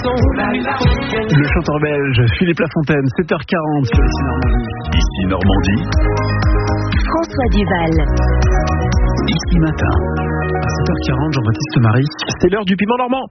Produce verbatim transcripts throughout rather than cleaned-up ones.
Le chanteur belge Philippe Lafontaine, sept heures quarante sur Ici Normandie. Ici Normandie. François Duval. Ici Matin. À sept heures quarante, Jean-Baptiste Marie. C'est l'heure du piment normand.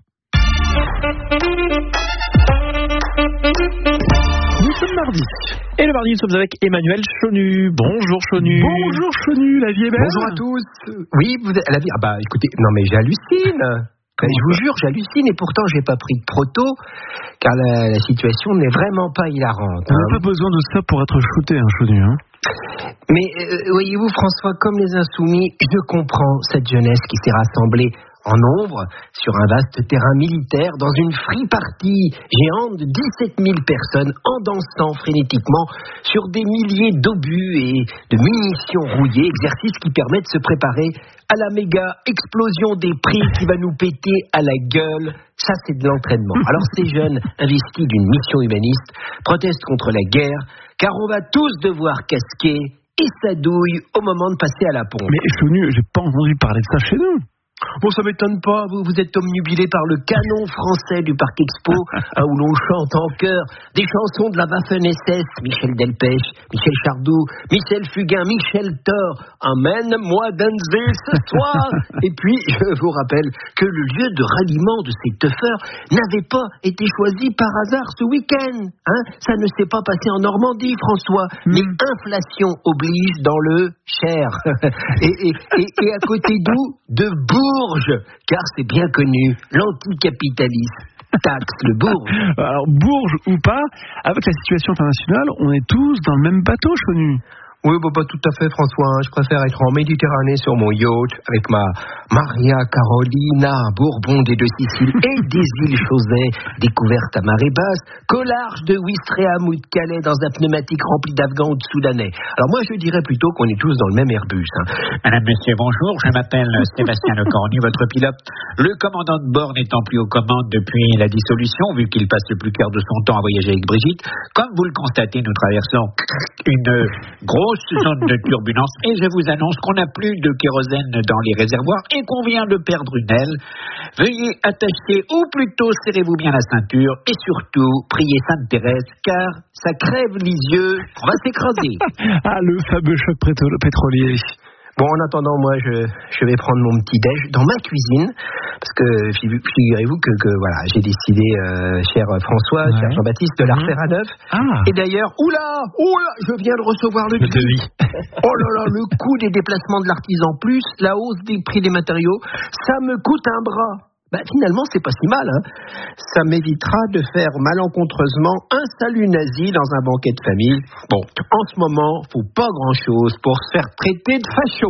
Nous sommes mardi. Et le mardi, nous sommes avec Emmanuel Chonu. Bonjour Chonu. Bonjour Chonu, la vie est belle. Bonjour à tous. Oui, vous êtes, la vie. Ah bah écoutez, non mais j'hallucine. Ben, je vous jure, j'hallucine et pourtant j'ai pas pris de proto car la, la situation n'est vraiment pas hilarante. On n'a hein. pas besoin de ça pour être shooté, hein, Chonu. Hein. Mais euh, voyez-vous François, comme les insoumis, je comprends cette jeunesse qui s'est rassemblée en nombre sur un vaste terrain militaire dans une free party géante de dix-sept mille personnes en dansant frénétiquement sur des milliers d'obus et de munitions rouillées, exercice qui permet de se préparer à la méga explosion des prix qui va nous péter à la gueule. Ça, c'est de l'entraînement. Alors ces jeunes investis d'une mission humaniste protestent contre la guerre car on va tous devoir casquer et s'adouille au moment de passer à la pompe. Mais Chonu, j'ai pas entendu parler de ça chez nous. Bon, ça m'étonne pas, vous, vous êtes omnubilé par le canon français du Parc Expo, hein, où l'on chante en chœur des chansons de la Waffen-S S, Michel Delpech, Michel Chardou, Michel Fugain, Michel Thor, emmène-moi danser ce soir. Et puis, je vous rappelle que le lieu de ralliement de ces teufeurs n'avait pas été choisi par hasard ce week-end. Hein, ça ne s'est pas passé en Normandie, François, mm. mais inflation oblige dans le Cher. et, et, et, et à côté d'où de Bourges, car c'est bien connu, l'anticapitalisme taxe le Bourges. Alors Bourges ou pas, avec la situation internationale, on est tous dans le même bateau, Chonu. Oui, bah, pas tout à fait, François. Je préfère être en Méditerranée sur mon yacht avec ma Maria Carolina, Bourbon des deux Siciles et des îles Chausey, découvertes à marée basse, qu'au large de Ouistreham ou de Calais dans un pneumatique rempli d'Afghans ou de Soudanais. Alors moi, je dirais plutôt qu'on est tous dans le même Airbus. Hein. Madame, monsieur, bonjour. Je m'appelle Sébastien Lecornu, votre pilote. Le commandant de bord n'étant plus aux commandes depuis la dissolution, vu qu'il passe le plus clair de son temps à voyager avec Brigitte, comme vous le constatez, nous traversons une grosse zone de turbulence et je vous annonce qu'on n'a plus de kérosène dans les réservoirs et qu'on vient de perdre une aile. Veuillez attacher ou plutôt serrez-vous bien la ceinture et surtout priez Sainte Thérèse car ça crève les yeux, on va s'écraser. Ah, le fameux choc pétro- pétrolier. Bon, en attendant, moi, je, je vais prendre mon petit déj dans ma cuisine, parce que figurez-vous que, que voilà, j'ai décidé, euh, cher François, ouais. cher Jean-Baptiste, de la refaire à neuf. Ah. Et d'ailleurs, oula, oula, je viens de recevoir le devis. Oh là là, le coût des déplacements de l'artisan plus la hausse des prix des matériaux, ça me coûte un bras. Bah, finalement, c'est pas si mal, hein. Ça m'évitera de faire malencontreusement un salut nazi dans un banquet de famille. Bon, en ce moment, faut pas grand-chose pour se faire traiter de facho.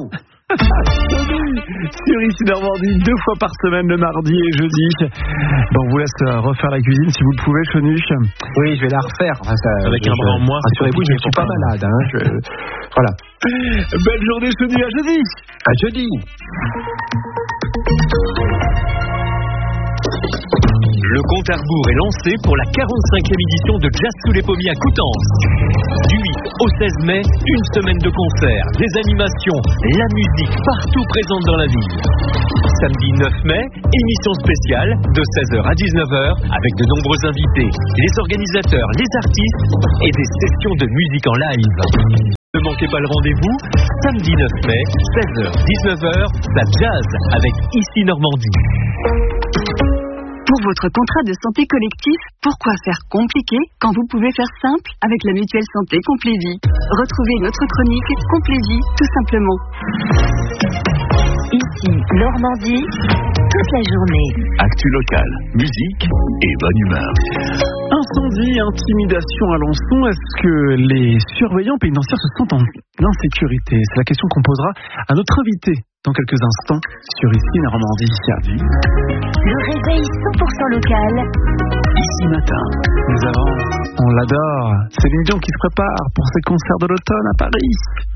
Sur Ici Normandie, deux fois par semaine, le mardi et jeudi. Bon, on vous laisse refaire la cuisine si vous le pouvez, Chonu. Oui, je vais la refaire. Enfin, ça, Avec je, un bras en moins. Rassurez-vous, je ne suis pas malade, hein. Je, voilà. Belle journée, Chonu, à jeudi. À jeudi. Le compte à rebours est lancé pour la quarante-cinquième édition de Jazz sous les pommiers à Coutances. Du huit au seize mai, une semaine de concerts, des animations, la musique partout présente dans la ville. Samedi neuf mai, émission spéciale de seize heures à dix-neuf heures avec de nombreux invités, les organisateurs, les artistes et des sessions de musique en live. Ne manquez pas le rendez-vous, samedi neuf mai, seize heures à dix-neuf heures, la Jazz avec Ici Normandie. Pour votre contrat de santé collectif, pourquoi faire compliqué quand vous pouvez faire simple avec la mutuelle santé Complévie? Retrouvez notre chronique Complévie tout simplement. Ici Normandie, toute la journée. Actu locale, musique et bonne humeur. Incendie, intimidation à Alençon, est-ce que les surveillants pénitentiaires se sentent en insécurité? C'est la question qu'on posera à notre invité dans quelques instants sur Ici Normandie. Le réveil cent pour cent local. Ici Matin. Nous avons, on l'adore, Céline Dion qui se prépare pour ses concerts de l'automne à Paris.